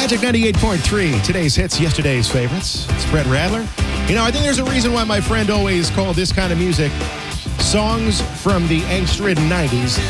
Magic 98.3, today's hits, yesterday's favorites. It's Brett Radler. You know, I think there's a reason why my friend always called this kind of music songs from the angst-ridden 90s.